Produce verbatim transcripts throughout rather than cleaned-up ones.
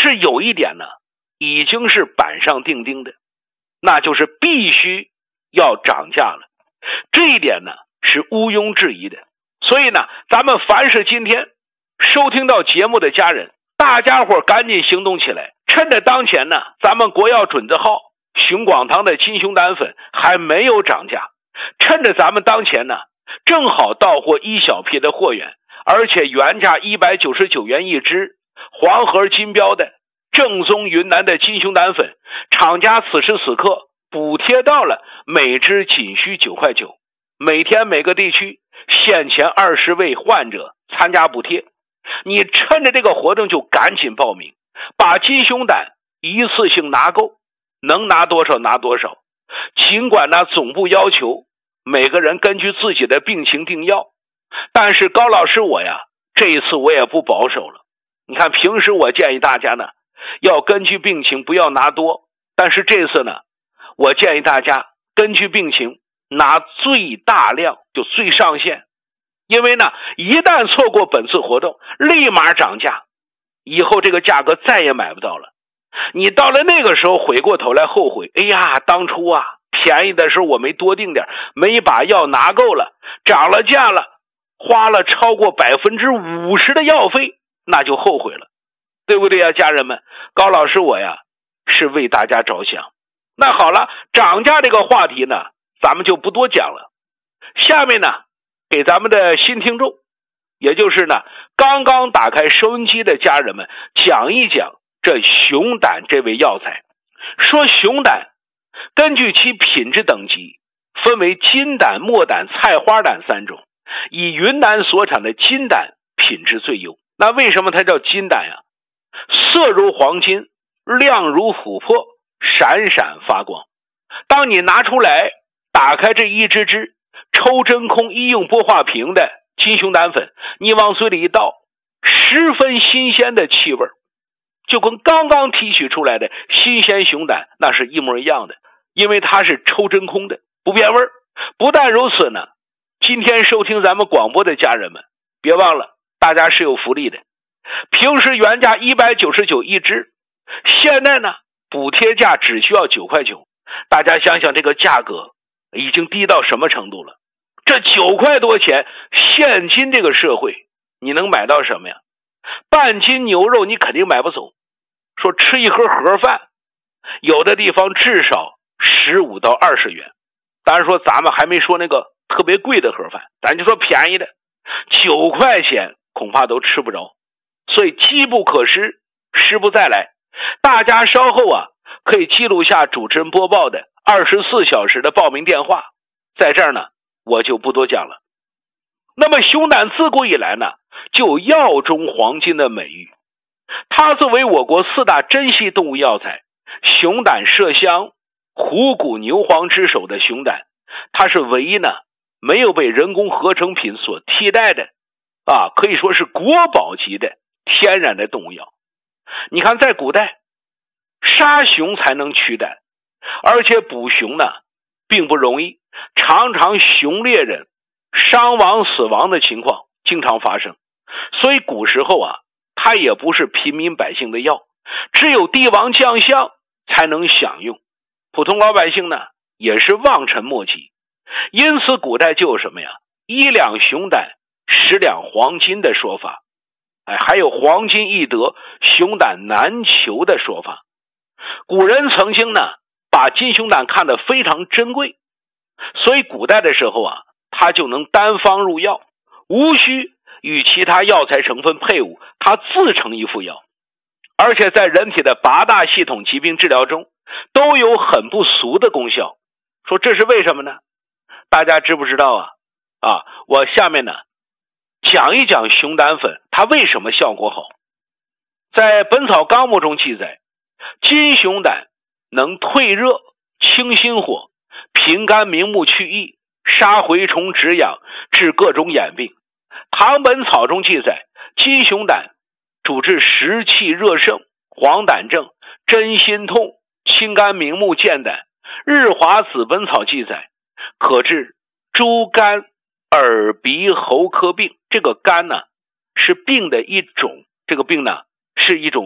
是有一点呢，已经是板上钉钉的，那就是必须要涨价了。这一点呢是毋庸置疑的。所以呢，咱们凡是今天收听到节目的家人，大家伙赶紧行动起来，趁着当前呢，咱们国药准字号熊广堂的金熊胆粉还没有涨价，趁着咱们当前呢，正好到货一小批的货源，而且原价一百九十九元一支，黄盒金标的正宗云南的金熊胆粉，厂家此时此刻补贴到了每支仅需九块九，每天每个地区限前二十位患者参加补贴。你趁着这个活动就赶紧报名，把金熊胆一次性拿够，能拿多少拿多少。尽管呢总部要求每个人根据自己的病情定药，但是高老师我呀，这一次我也不保守了。你看平时我建议大家呢要根据病情不要拿多，但是这次呢我建议大家根据病情拿最大量，就最上限。因为呢一旦错过本次活动立马涨价，以后这个价格再也买不到了。你到了那个时候回过头来后悔，哎呀当初啊便宜的时候我没多订点，没把药拿够了，涨了价了，花了超过百分之五十的药费，那就后悔了，对不对呀家人们？高老师我呀是为大家着想。那好了，涨价这个话题呢咱们就不多讲了。下面呢给咱们的新听众，也就是呢刚刚打开收音机的家人们讲一讲这熊胆这味药材。说熊胆根据其品质等级分为金胆、墨胆、菜花胆三种，以云南所产的金胆品质最优。那为什么它叫金胆呀？色如黄金，亮如琥珀，闪闪发光。当你拿出来打开这一支支抽真空医用玻化瓶的金熊胆粉，你往嘴里一倒，十分新鲜的气味，就跟刚刚提取出来的新鲜熊胆那是一模一样的，因为它是抽真空的，不变味儿。不但如此呢，今天收听咱们广播的家人们，别忘了大家是有福利的。平时原价一百九十九一支，现在呢补贴价只需要九块九。大家想想这个价格已经低到什么程度了？这九块多钱，现今这个社会你能买到什么呀？半斤牛肉你肯定买不走，说吃一盒盒饭，有的地方至少十五到二十元。当然说咱们还没说那个特别贵的盒饭，咱就说便宜的，九块钱恐怕都吃不着。所以机不可失，失不再来。大家稍后啊可以记录下主持人播报的二十四小时的报名电话，在这儿呢我就不多讲了。那么熊胆自古以来呢就有药中黄金的美誉，它作为我国四大珍稀动物药材，熊胆、麝香、虎骨、牛黄之首的熊胆，它是唯一呢没有被人工合成品所替代的啊，可以说是国宝级的天然的动物药。你看在古代杀熊才能取胆，而且捕熊呢并不容易，常常熊猎人伤亡死亡的情况经常发生，所以古时候啊它也不是平民百姓的药，只有帝王将相才能享用，普通老百姓呢也是望尘莫及。因此古代就有什么呀，一两熊胆十两黄金的说法，哎，还有黄金易得熊胆难求的说法。古人曾经呢把金熊胆看得非常珍贵，所以古代的时候啊它就能单方入药，无需与其他药材成分配伍，它自成一副药。而且在人体的八大系统疾病治疗中都有很不俗的功效。说这是为什么呢？大家知不知道啊？啊，我下面呢讲一讲熊胆粉它为什么效果好。在本草纲目中记载，金熊胆能退热、清心火、平肝明目、去疫、杀蛔虫、止痒、治各种眼病。唐本草中记载，金熊胆主治食气热盛、黄疸症、真心痛、清肝明目、健胆。日华子本草记载，可治猪肝、耳鼻喉科病。这个肝呢是病的一种，这个病呢是一种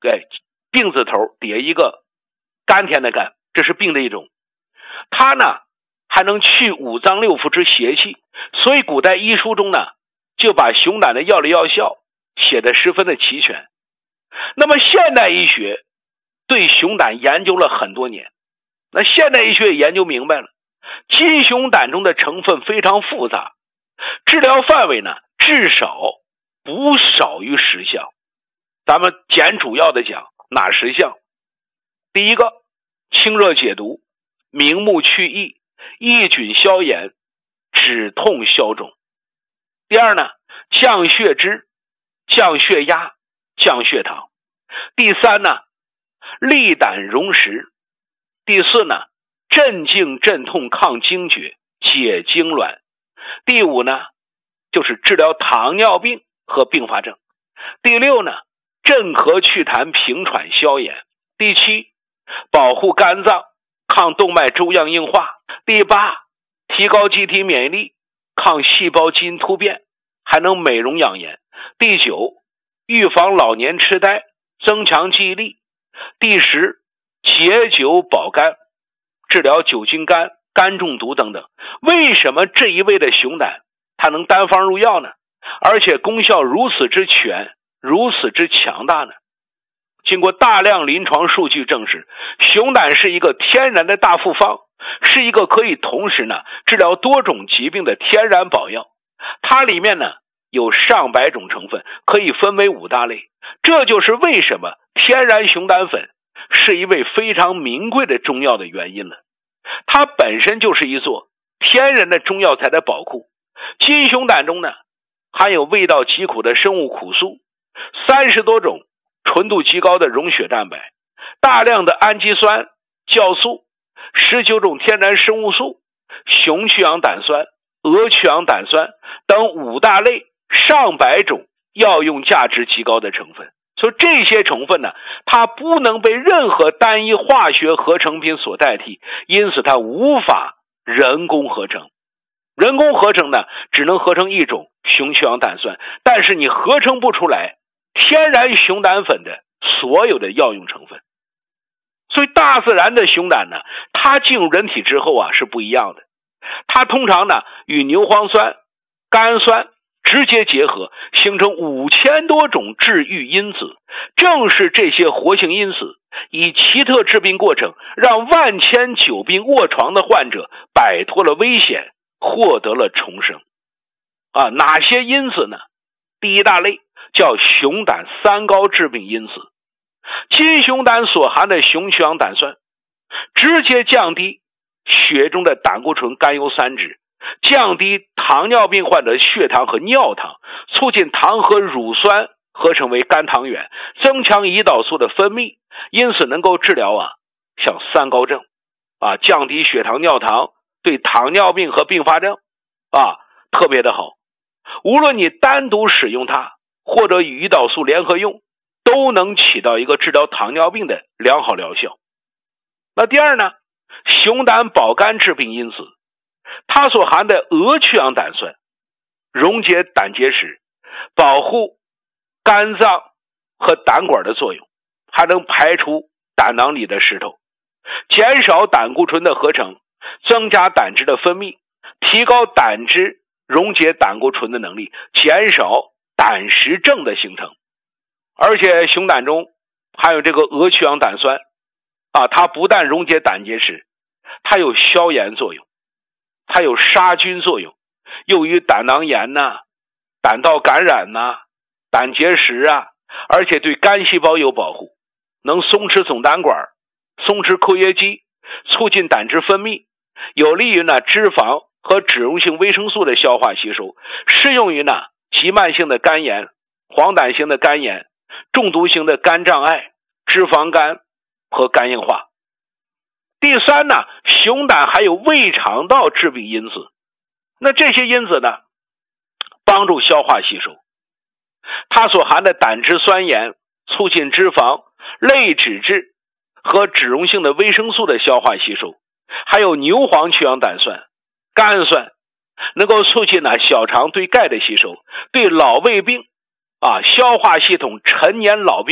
哎，病字头底下一个甘甜的甘，这是病的一种。它呢还能去五脏六腑之邪气，所以古代医书中呢就把熊胆的药理药效写得十分的齐全。那么现代医学对熊胆研究了很多年，那现代医学也研究明白了，金熊胆中的成分非常复杂，治疗范围呢至少不少于十项。咱们简主要的讲哪十项？第一个，清热解毒，明目去翳，抑菌消炎，止痛消肿。第二呢，降血脂，降血压，降血糖。第三呢，利胆溶石。第四呢，镇静镇痛抗惊厥，解痉挛。第五呢，就是治疗糖尿病和并发症。第六呢，镇咳祛痰平喘消炎。第七，保护肝脏，抗动脉粥样硬化。第八，提高机体免疫力，抗细胞基因突变，还能美容养颜。第九，预防老年痴呆，增强记忆力。第十，解酒保肝，治疗酒精肝、肝中毒等等。为什么这一味的熊胆它能单方入药呢？而且功效如此之全，如此之强大呢？经过大量临床数据证实，熊胆是一个天然的大复方，是一个可以同时呢治疗多种疾病的天然宝药。它里面呢有上百种成分，可以分为五大类。这就是为什么天然熊胆粉是一味非常名贵的中药的原因了。它本身就是一座天然的中药材的宝库。金熊胆中呢含有味道极苦的生物苦素，三十多种纯度极高的溶血蛋白，大量的氨基酸、酵素，十九种天然生物素，雄去氧胆酸、鹅去氧胆酸等五大类上百种药用价值极高的成分。所以这些成分呢，它不能被任何单一化学合成品所代替，因此它无法人工合成。人工合成呢，只能合成一种雄去氧胆酸，但是你合成不出来天然熊胆粉的所有的药用成分。所以大自然的熊胆呢，它进入人体之后啊是不一样的。它通常呢与牛磺酸、甘酸直接结合，形成五千多种治愈因子。正是这些活性因子以奇特治病过程，让万千久病卧床的患者摆脱了危险，获得了重生。啊，哪些因子呢？第一大类叫熊胆三高致病因子。金熊胆所含的雄去氧胆酸直接降低血中的胆固醇甘油三酯，降低糖尿病患者的血糖和尿糖，促进糖和乳酸合成为肝糖原，增强胰岛素的分泌，因此能够治疗啊像三高症啊，降低血糖尿糖，对糖尿病和并发症啊特别的好。无论你单独使用它或者与胰岛素联合用，都能起到一个治疗糖尿病的良好疗效。那第二呢，熊胆保肝治病因子，它所含的鹅去氧胆酸溶解胆结石，保护肝脏和胆管的作用，还能排除胆囊里的石头，减少胆固醇的合成，增加胆汁的分泌，提高胆汁溶解胆固醇的能力，减少胆石症的形成。而且熊胆中含有这个鹅去氧胆酸啊，它不但溶解胆结石，它有消炎作用，它有杀菌作用，用于胆囊炎呐、胆道感染呐、胆结石啊，而且对肝细胞有保护，能松弛总胆管，松弛括约肌，促进胆汁分泌，有利于呢脂肪和脂溶性维生素的消化吸收，适用于呢急慢性的肝炎、黄疸性的肝炎、中毒性的肝障碍、脂肪肝和肝硬化。第三呢，熊胆还有胃肠道致病因子。那这些因子呢，帮助消化吸收。它所含的胆汁酸盐促进脂肪、类脂质和脂溶性的维生素的消化吸收，还有牛磺去氧胆酸、甘酸，能够促进呢小肠对钙的吸收，对老胃病啊、消化系统陈年老病号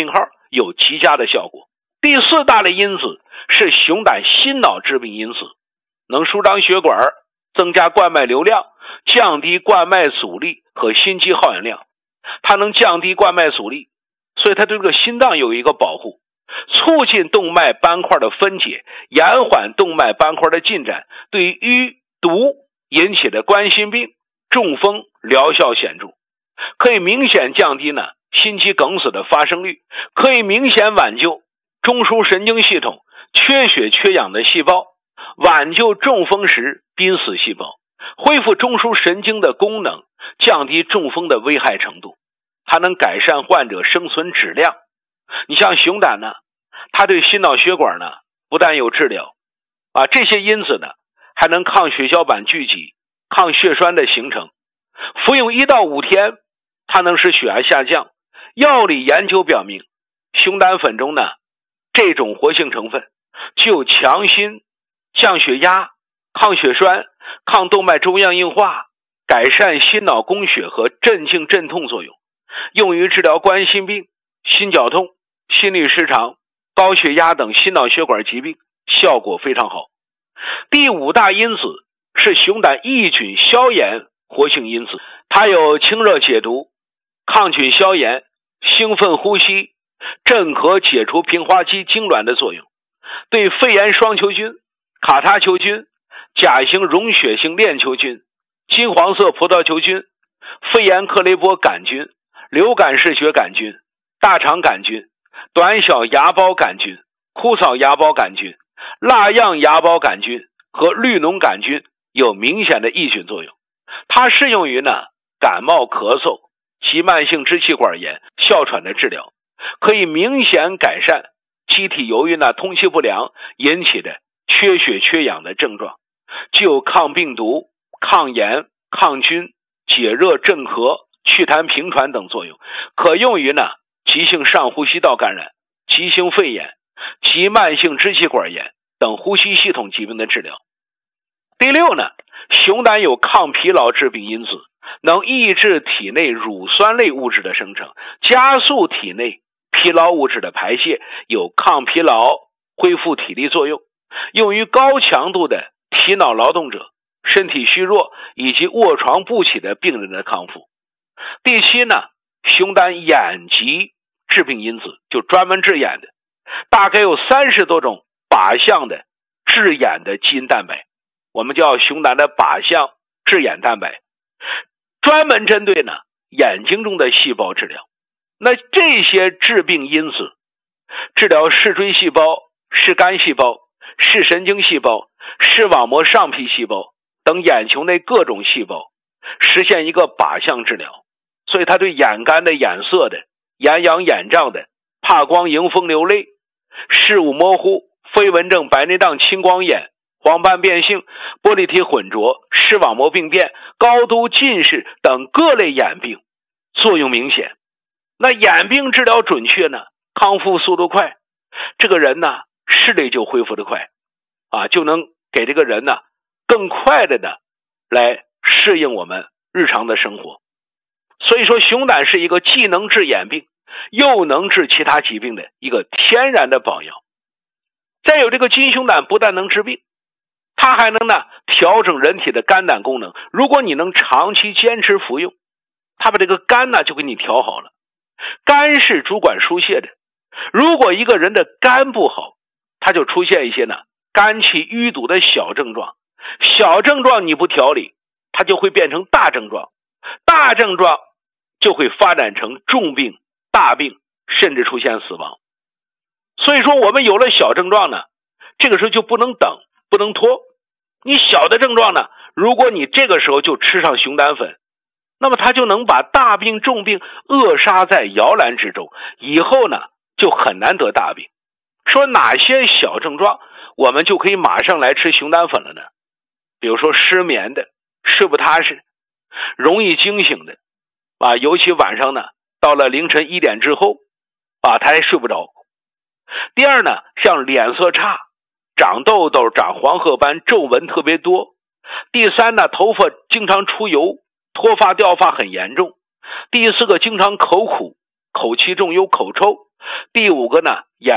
有极佳的效果。第四大类因子是熊胆心脑致病因子，能舒张血管，增加冠脉流量，降低冠脉阻力和心肌耗氧量。它能降低冠脉阻力，所以它对这个心脏有一个保护，促进动脉斑块的分解，延缓动脉斑块的进展，对于毒引起的冠心病、中风疗效显著，可以明显降低呢心肌梗死的发生率，可以明显挽救中枢神经系统缺血缺氧的细胞，挽救中风时濒死细胞，恢复中枢神经的功能，降低中风的危害程度。它能改善患者生存质量。你像熊胆呢，它对心脑血管呢不但有治疗啊，这些因子呢还能抗血小板聚集，抗血栓的形成。服用一到五天，它能使血压下降。药理研究表明，熊胆粉中呢这种活性成分具有强心、降血压、抗血栓、抗动脉粥样硬化、改善心脑供血和镇静镇痛作用，用于治疗冠心病、心绞痛、心律失常、高血压等心脑血管疾病，效果非常好。第五大因子是熊胆抑菌消炎活性因子，它有清热解毒、抗菌消炎、兴奋呼吸、镇咳解除平滑肌痉挛的作用，对肺炎双球菌、卡他球菌、甲型溶血性链球菌、金黄色葡萄球菌、肺炎克雷波杆菌、流感嗜血杆菌、大肠杆菌、短小芽孢杆菌、枯草芽孢杆菌、蜡样芽孢杆菌和绿脓杆菌有明显的抑菌作用。它适用于呢感冒咳嗽、急慢性支气管炎、哮喘的治疗，可以明显改善机体由于呢通气不良引起的缺血缺氧的症状，具有抗病毒、抗炎、抗菌、解热镇咳、祛痰平喘等作用，可用于呢急性上呼吸道感染、急性肺炎、急慢性支气管炎等呼吸系统疾病的治疗。第六呢，熊胆有抗疲劳致病因子，能抑制体内乳酸类物质的生成，加速体内疲劳物质的排泄，有抗疲劳、恢复体力作用，用于高强度的体脑劳动者、身体虚弱以及卧床不起的病人的康复。第七呢，熊胆眼疾致病因子，就专门治眼的，大概有三十多种靶向的治眼的基因蛋白，我们叫熊胆的靶向治眼蛋白，专门针对呢眼睛中的细胞治疗。那这些致病因子治疗视锥细胞、视杆细胞、视神经细胞、视网膜上皮细胞等眼球内各种细胞，实现一个靶向治疗。所以它对眼干的、眼涩的、眼痒眼胀的、怕光迎风流泪、视物模糊、飞蚊症、白内障、青光眼、黄斑变性、玻璃体混浊、视网膜病变、高度近视等各类眼病作用明显。那眼病治疗准确呢，康复速度快，这个人呢视力就恢复得快啊，就能给这个人呢更快的呢来适应我们日常的生活。所以说熊胆是一个既能治眼病又能治其他疾病的一个天然的宝药。再有，这个金熊胆不但能治病，它还能呢调整人体的肝胆功能。如果你能长期坚持服用，它把这个肝呢就给你调好了。肝是主管疏泄的，如果一个人的肝不好，他就出现一些呢肝气淤堵的小症状，小症状你不调理，它就会变成大症状，大症状就会发展成重病、大病，甚至出现死亡。所以说我们有了小症状呢，这个时候就不能等，不能拖。你小的症状呢，如果你这个时候就吃上熊胆粉，那么它就能把大病重病扼杀在摇篮之中，以后呢就很难得大病。说哪些小症状我们就可以马上来吃熊胆粉了呢？比如说失眠的、睡不踏实、容易惊醒的啊，尤其晚上呢到了凌晨一点之后啊，他还睡不着。第二呢，像脸色差、长痘痘、长黄褐斑、皱纹特别多。第三呢，头发经常出油，脱发掉发很严重。第四个，经常口苦、口气重，有口臭。 第五个呢，眼